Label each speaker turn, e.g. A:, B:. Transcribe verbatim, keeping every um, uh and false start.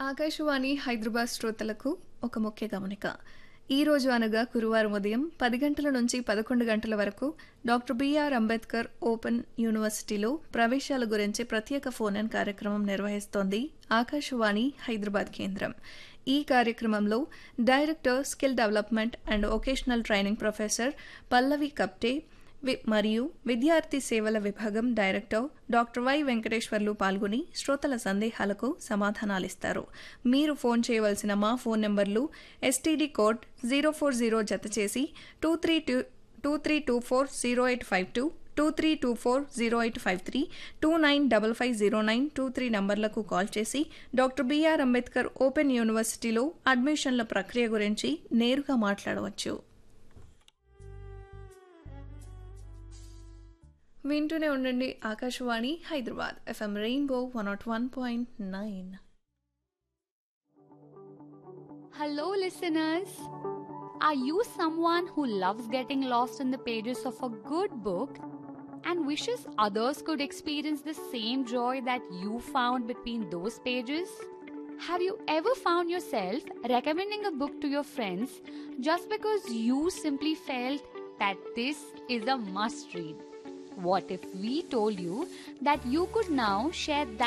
A: ఆకాశవాణి హైదరాబాద్ శ్రోతలకు ఒక ముఖ్య గమనిక. ఈ రోజు అనగా గురువారం ఉదయం పది గంటల నుంచి పదకొండు గంటల వరకు డాక్టర్ బిఆర్ అంబేద్కర్ ఓపెన్ యూనివర్సిటీలో ప్రవేశాల గురించి ప్రత్యేక ఫోన్ ఇన్ కార్యక్రమం నిర్వహిస్తోంది ఆకాశవాణి హైదరాబాద్ కేంద్రం. ఈ కార్యక్రమంలో director skill development and vocational training professor పల్లవి కప్టే వి- మరియు విద్యార్థి సేవల విభాగం డైరెక్టర్ డాక్టర్ వై వెంకటేశ్వర్లు పాల్గొని శ్రోతల సందేహాలకు సమాధానాలిస్తారు. మీరు ఫోన్ చేయవలసిన మా ఫోన్ నెంబర్లు STD code zero four zero జత చేసి two three two two three two four zero eight five two two three two four zero eight five three two nine double five zero nine two three నంబర్లకు call చేసి doctor BR Ambedkar open యూనివర్సిటీలో అడ్మిషన్ల ప్రక్రియ గురించి నేరుగా మాట్లాడవచ్చు. వింటూనే ఉండండి Akashvani Hyderabad FM rainbow one not one point nine.
B: Hello, listeners. Are you someone who loves getting lost in the pages of a good book and wishes others could experience the same joy that you found between those pages? Have you ever found yourself recommending a book to your friends just because you simply felt that this is a must read? What if we told you that you could now share that